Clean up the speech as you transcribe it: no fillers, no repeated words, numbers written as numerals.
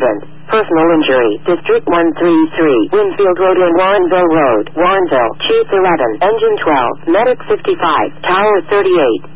Accident. Personal injury. District 133. Winfield Road and Warrenville Road. Warrenville. Chief 11. Engine 12. Medic 55. Tower 38.